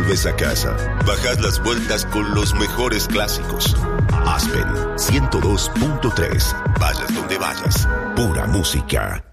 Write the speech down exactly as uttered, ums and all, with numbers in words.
vuelves a casa, bajas las vueltas con los mejores clásicos. Aspen ciento dos punto tres. Vayas donde vayas, pura música.